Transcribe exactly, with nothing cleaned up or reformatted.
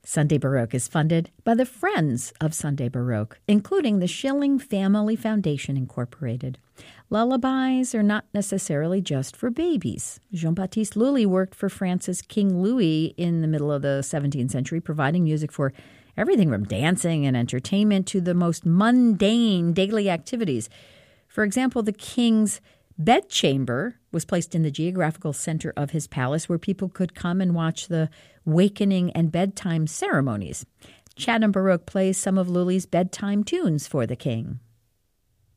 Sunday Baroque is funded by the Friends of Sunday Baroque, including the Schilling Family Foundation, Incorporated. Lullabies are not necessarily just for babies. Jean-Baptiste Lully worked for France's King Louis in the middle of the seventeenth century, providing music for everything from dancing and entertainment to the most mundane daily activities. For example, the king's bedchamber was placed in the geographical center of his palace where people could come and watch the wakening and bedtime ceremonies. Chatham Baroque plays some of Lully's bedtime tunes for the king.